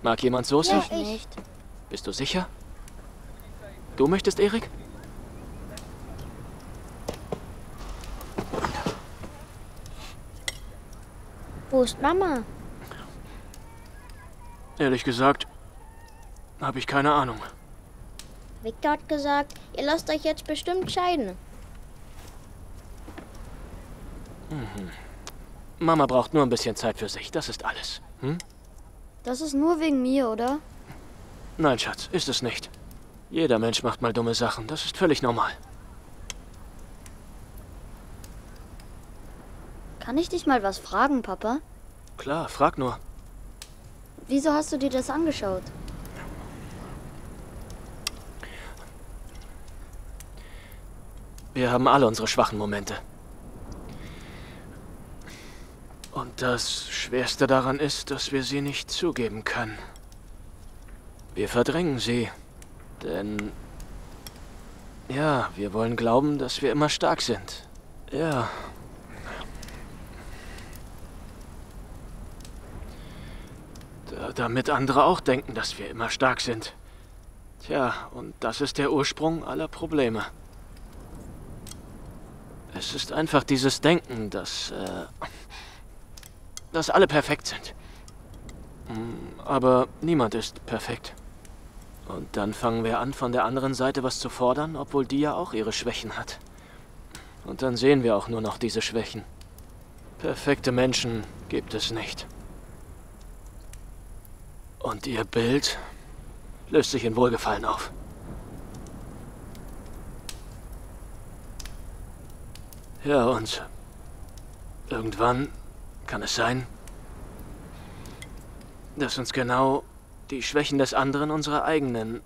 Mag jemand Soße? Ja, ich nicht. Bist du sicher? Du möchtest, Erik? Wo ist Mama? Ehrlich gesagt, habe ich keine Ahnung. Victor hat gesagt, ihr lasst euch jetzt bestimmt scheiden. Mama braucht nur ein bisschen Zeit für sich, das ist alles. Hm? Das ist nur wegen mir, oder? Nein, Schatz, ist es nicht. Jeder Mensch macht mal dumme Sachen, das ist völlig normal. Kann ich dich mal was fragen, Papa? Klar, frag nur. Wieso hast du dir das angeschaut? Wir haben alle unsere schwachen Momente. Und das Schwerste daran ist, dass wir sie nicht zugeben können. Wir verdrängen sie, denn... Ja, wir wollen glauben, dass wir immer stark sind. Ja. Damit andere auch denken, dass wir immer stark sind. Tja, und das ist der Ursprung aller Probleme. Es ist einfach dieses Denken, dass alle perfekt sind. Aber niemand ist perfekt. Und dann fangen wir an, von der anderen Seite was zu fordern, obwohl die ja auch ihre Schwächen hat. Und dann sehen wir auch nur noch diese Schwächen. Perfekte Menschen gibt es nicht. Und ihr Bild löst sich in Wohlgefallen auf. Ja, und irgendwann kann es sein, dass uns genau die Schwächen des anderen unsere eigenen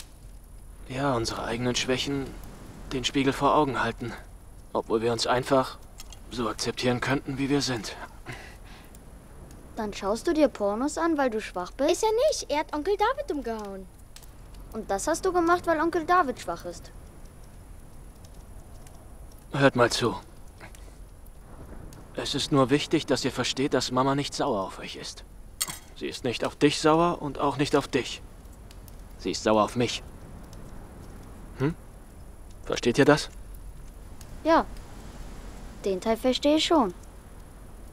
Schwächen den Spiegel vor Augen halten. Obwohl wir uns einfach so akzeptieren könnten, wie wir sind. Dann schaust du dir Pornos an, weil du schwach bist? Ist er nicht. Er hat Onkel David umgehauen. Und das hast du gemacht, weil Onkel David schwach ist. Hört mal zu. Es ist nur wichtig, dass ihr versteht, dass Mama nicht sauer auf euch ist. Sie ist nicht auf dich sauer und auch nicht auf dich. Sie ist sauer auf mich. Versteht ihr das? Ja, den Teil verstehe ich schon.